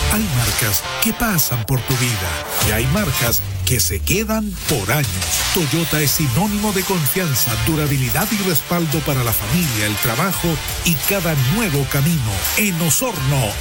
Hay marcas que pasan por tu vida y hay marcas que se quedan por años. Toyota es sinónimo de confianza, durabilidad y respaldo para la familia, el trabajo y cada nuevo camino. En Osorno